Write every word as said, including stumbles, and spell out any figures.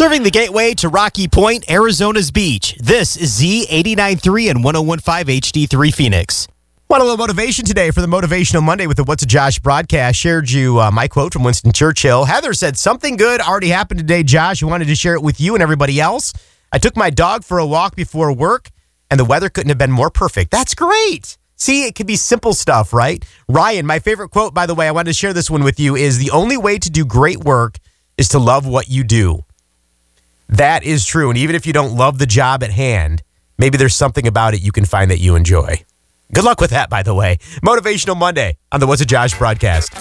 Serving the gateway to Rocky Point, Arizona's beach. This is Z eighty-nine point three and one oh one point five H D three Phoenix. Want a little motivation today for the Motivational Monday with the What's a Josh broadcast. Shared you uh, my quote from Winston Churchill. Heather said, something good already happened today, Josh. I wanted to share it with you and everybody else. I took my dog for a walk before work, and the weather couldn't have been more perfect. That's great. See, it could be simple stuff, right? Ryan, my favorite quote, by the way, I wanted to share this one with you, is the only way to do great work is to love what you do. That is true. And even if you don't love the job at hand, maybe there's something about it you can find that you enjoy. Good luck with that, by the way. Motivational Monday on the What's a Josh broadcast.